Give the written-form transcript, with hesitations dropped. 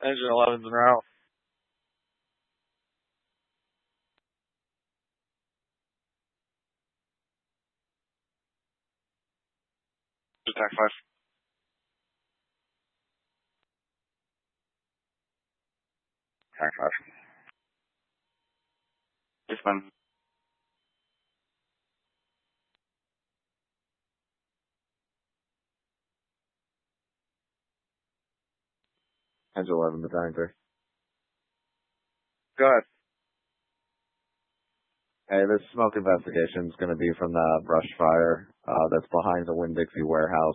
Engine 11's en route. Attack 5. Attack 5. Yes, ma'am. Engine 11, Battalion 3. Go ahead. Hey, this smoke investigation is going to be from the brush fire that's behind the Winn-Dixie warehouse.